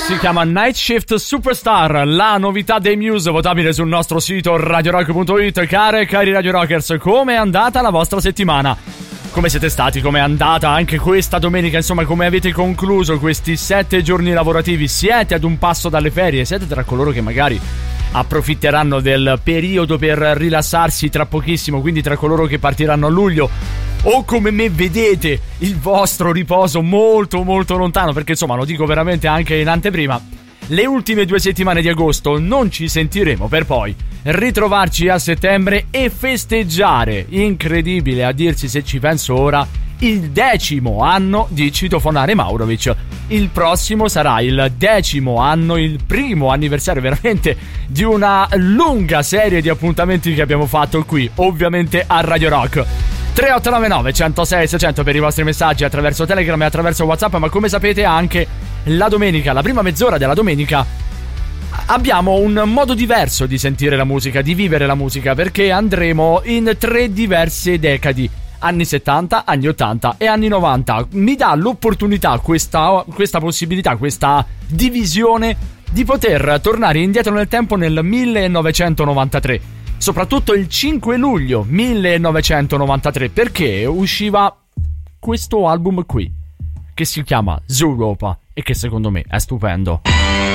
Si chiama Night Shift Superstar, la novità dei Muse, votabile sul nostro sito radiorock.it. Care e cari Radio Rockers, come è andata la vostra settimana? Come siete stati? Come è andata anche questa domenica? Insomma, come avete concluso questi 7 giorni lavorativi? Siete ad un passo dalle ferie? Siete tra coloro che magari approfitteranno del periodo per rilassarsi tra pochissimo, quindi tra coloro che partiranno a luglio? O come me vedete il vostro riposo molto molto lontano? Perché insomma, lo dico veramente anche in anteprima, le ultime 2 settimane di agosto non ci sentiremo per poi ritrovarci a settembre e festeggiare, incredibile a dirsi se ci penso ora, il 10° anno di Citofonare Maurovic. Il prossimo sarà il 10° anno, il primo anniversario veramente di una lunga serie di appuntamenti che abbiamo fatto qui, ovviamente a Radio Rock. 3899 106 600 per i vostri messaggi attraverso Telegram e attraverso WhatsApp. Ma come sapete anche la domenica, la prima mezz'ora della domenica, abbiamo un modo diverso di sentire la musica, di vivere la musica, perché andremo in 3 diverse decadi: anni 70, anni 80 e anni 90. Mi dà l'opportunità, questa possibilità, questa divisione, di poter tornare indietro nel tempo nel 1993, soprattutto il 5 luglio 1993, perché usciva questo album qui che si chiama Zooropa e che secondo me è stupendo.